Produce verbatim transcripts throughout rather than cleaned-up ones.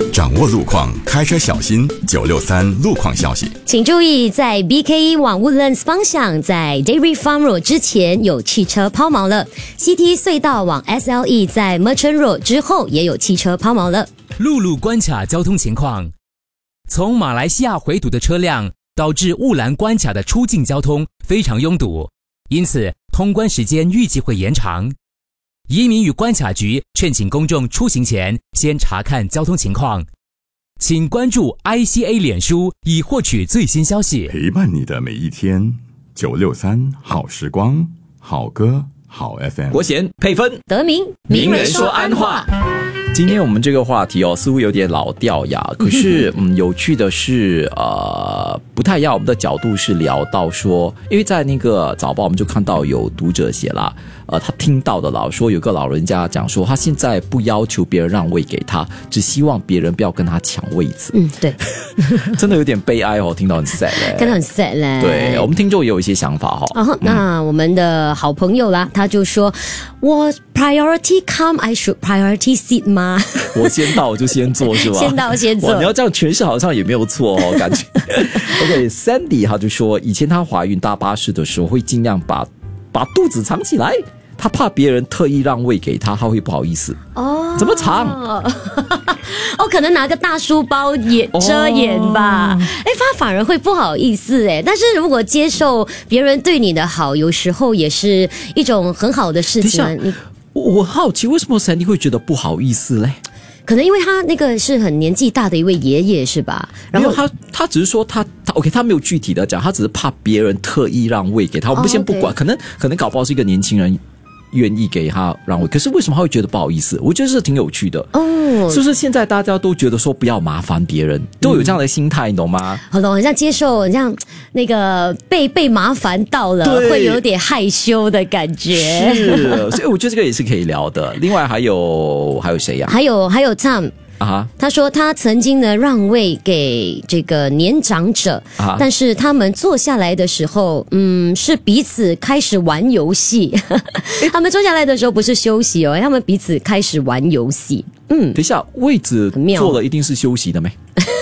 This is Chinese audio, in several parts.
掌握路况，开车小心。九六三路况消息， 请注意，在 B K E 往 Woodlands 方向，在 Dairy Farm Road 之前有汽车抛锚了。C T 隧道往 S L E 在 Merchant Road 之后也有汽车抛锚了。 陆路关卡交通情况，从马来西亚回堵的车辆导致雾兰关卡的出境交通非常拥堵，因此通关时间预计会延长。移民与关卡局劝请公众出行前先查看交通情况，请关注 I C A 脸书以获取最新消息。 陪伴你的每一天。九六三好时光，好歌好 F M。 国贤配分， 德明名人说安话。今天我们这个话题哦，似乎有点老掉牙，可是嗯，有趣的是，呃，不太一样。我们的角度是聊到说，因为在那个早报我们就看到有读者写啦，呃，他听到的老说有个老人家讲说，他现在不要求别人让位给他，只希望别人不要跟他抢位子。 嗯，对， 真的有点悲哀哦，听到很 sad 嘞， 真的很 sad 嘞。 对，我们听众也有一些想法哈、哦。 哦，那我们的好朋友啦，他就说，我 priority come I should priority sit 吗？ 我先到我就先做是吧？ 先到先做。 你要这样诠释好像也没有错哦，感觉。OK， Sandy 他就说，以前她怀孕搭巴士的时候会尽量把把肚子藏起来，她怕别人特意让位给她，她会不好意思。 哦， 怎么藏？ 哦，可能拿个大书包也遮掩吧。哎、哦，他反而会不好意思哎。但是如果接受别人对你的好，有时候也是一种很好的事情啊。你我好奇，为什么 Sandy 会觉得不好意思嘞？ 可能因为他那个是很年纪大的一位爷爷是吧？ 然后他他只是说他他 OK， 他没有具体的讲，他只是怕别人特意让位给他。我们先不管， oh, okay. 可能可能搞不好是一个年轻人愿意给他让位，可是为什么他会觉得不好意思？我觉得是挺有趣的哦。是不是现在大家都觉得说不要麻烦别人，都有这样的心态，你懂吗？ 好懂，很像接受，很像那个被被麻烦到了，会有点害羞的感觉。 是，所以我觉得这个也是可以聊的。另外还有还有谁呀、啊？ 还有还有 Tom。 啊、 他说他曾经呢让位给这个年长者、啊、但是他们坐下来的时候嗯是彼此开始玩游戏他们坐下来的时候不是休息哦，他们彼此开始玩游戏。嗯， 等一下，位置坐了一定是休息的没？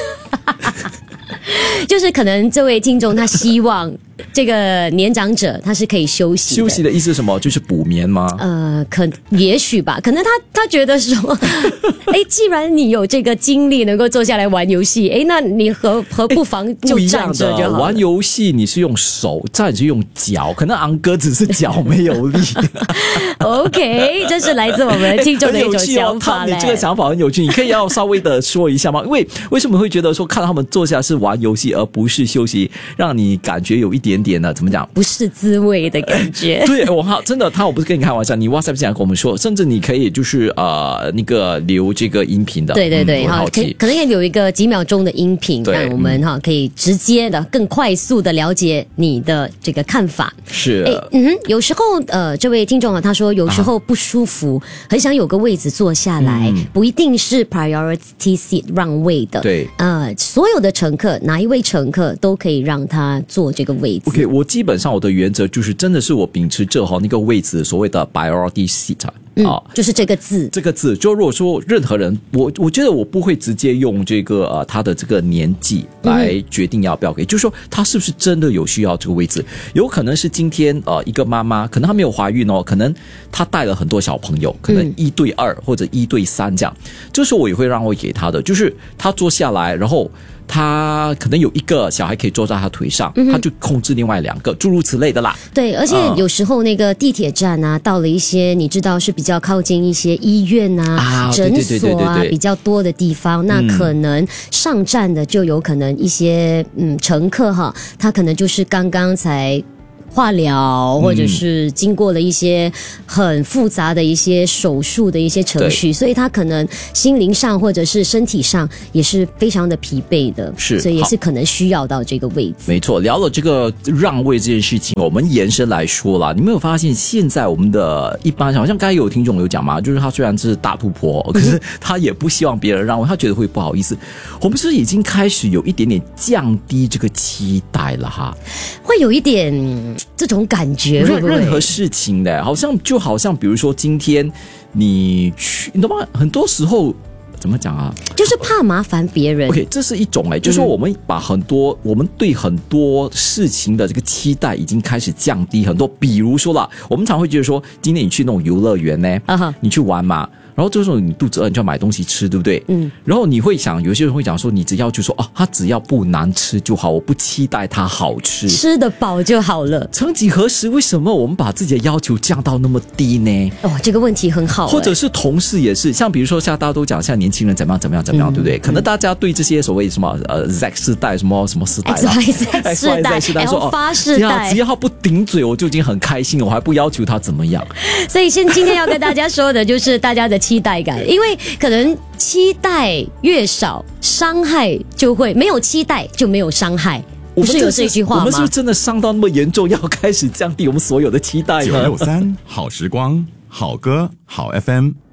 就是可能这位听众他希望这个年长者他是可以休息的。 休息的意思是什么？就是补眠吗？ 呃，可也许吧，可能他他觉得说，哎，既然你有这个精力能够坐下来玩游戏，哎，那你何何不妨就站着就好了。 玩游戏你是用手，站是用脚，可能昂哥只是脚没有力。 OK， 这是来自我们听众的一种想法嘞。 你这个想法很有趣，你可以要稍微的说一下吗？因为为什么会觉得说看到他们坐下是玩游戏而不是休息，让你感觉有一点点的怎么讲？ 不是滋味的感觉。 对，我好真的，他我不是跟你开玩笑，你 WhatsApp 进来跟我们说，甚至你可以就是呃那个留这个音频的。 对对对，哈、嗯，可可能也留一个几秒钟的音频，让我们哈、嗯、可以直接的、更快速的了解你的这个看法。 是， 哎，嗯，有时候呃，这位听众啊，他说有时候不舒服，啊、很想有个位置坐下来，嗯、不一定是 priority seat 让位的。 对， 呃，所有的乘客，哪一位乘客都可以让他坐这个位置。 OK， 我基本上我的原则就是，真的是我秉持这哈那个位置所谓的 priority seat。 嗯、啊，就是这个字， 这个字，就如果说任何人，我我觉得我不会直接用这个呃他的这个年纪来决定要不要给，嗯、就是说他是不是真的有需要这个位置，有可能是今天呃一个妈妈，可能她没有怀孕哦，可能她带了很多小朋友，可能一对二或者一对三这样，嗯、这时候我也会让位给她的，就是她坐下来，然后他可能有一个小孩可以坐在他腿上，嗯、他就控制另外两个，诸如此类的啦。 对，而且有时候那个地铁站啊，到了一些你知道是比较靠近一些医院啊、啊诊所啊比较多的地方，那可能上站的就有可能一些嗯乘客哈，他可能就是刚刚才化疗，或者是经过了一些很复杂的一些手术的一些程序，所以他可能心灵上或者是身体上也是非常的疲惫的， 是， 所以也是可能需要到这个位置。 没错，聊了这个让位这件事情，我们延伸来说啦，你没有发现现在我们的一般好像刚才有听众有讲嘛，就是他虽然是大肚婆，可是他也不希望别人让位，他觉得会不好意思。我们是不是已经开始有一点点降低这个期待了哈？ 会有一点这种感觉， 任任何事情的，好像就好像比如说今天你去，你懂吗？很多时候怎么讲啊？ 就是怕麻烦别人。 OK， 这是一种哎、欸，就是说我们把很多、嗯、我们对很多事情的这个期待已经开始降低很多。比如说啦，我们常会觉得说，今天你去那种游乐园呢， uh-huh. 你去玩嘛。然后这时候你肚子饿，你就要买东西吃，对不对？嗯。然后你会想，有些人会讲说，你只要就说，哦，它只要不难吃就好，我不期待它好吃， 吃得饱就好了。 曾几何时，为什么我们把自己的要求降到那么低呢？ 哦，这个问题很好、欸。 或者是同事也是，像比如说，像大家都讲，现在年轻人怎么样怎么样怎么样，嗯、对不对？可能大家对这些所谓什么呃 Z 世代什么什么世代啦 ，X Y Z 世代、Alpha 世代， 只要他不顶嘴，我就已经很开心了，我还不要求他怎么样。 所以，现今天要跟大家说的就是大家的期待感，因为可能期待越少，伤害就会没有期待就没有伤害。不是有这句话吗？ 我们是不是真的伤到那么严重，要开始降低我们所有的期待呢？ 九六三好时光，好歌好 F M。